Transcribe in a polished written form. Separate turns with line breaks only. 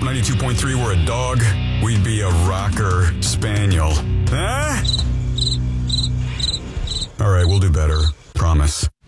Pop 92.3 were a dog, we'd be a rocker spaniel. Huh? All right, we'll do better. Promise.